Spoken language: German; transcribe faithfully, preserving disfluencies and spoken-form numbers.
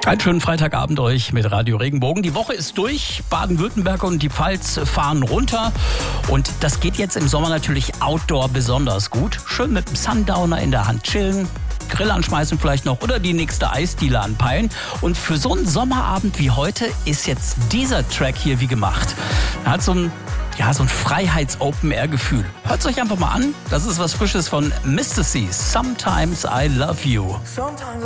Einen schönen Freitagabend euch mit Radio Regenbogen. Die Woche ist durch. Baden-Württemberg und die Pfalz fahren runter. Und das geht jetzt im Sommer natürlich outdoor besonders gut. Schön mit dem Sundowner in der Hand chillen, Grill anschmeißen vielleicht noch oder die nächste Eisdiele anpeilen. Und für so einen Sommerabend wie heute ist jetzt dieser Track hier wie gemacht. Er hat so ein, ja, so ein Freiheits-Open-Air-Gefühl. Hört's euch einfach mal an. Das ist was Frisches von Mister C. Sometimes I Love You.